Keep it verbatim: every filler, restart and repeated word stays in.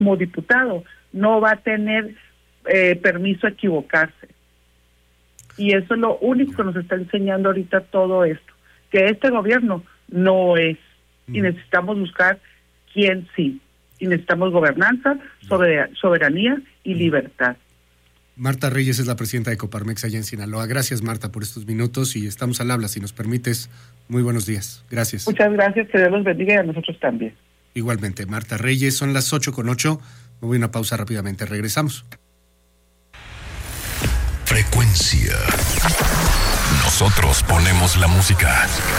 como diputado, no va a tener eh, permiso a equivocarse. Y eso es lo único que nos está enseñando ahorita todo esto, que este gobierno no es, y necesitamos buscar quién sí, y necesitamos gobernanza, sober- soberanía y libertad. Marta Reyes es la presidenta de Coparmex allá en Sinaloa. Gracias, Marta, por estos minutos y estamos al habla, si nos permites. Muy buenos días. Gracias. Muchas gracias, que Dios los bendiga y a nosotros también. Igualmente, Marta Reyes, son las ocho con ocho. Me voy a una pausa rápidamente, regresamos. Frecuencia. Nosotros ponemos la música.